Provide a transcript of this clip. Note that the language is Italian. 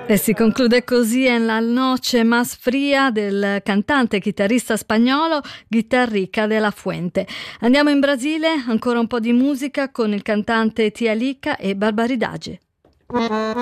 E si conclude così En la noche más fría del cantante e chitarrista spagnolo Guitarrica de la Fuente. Andiamo in Brasile, ancora un po' di musica con il cantante Tia Lica e Barbaridade.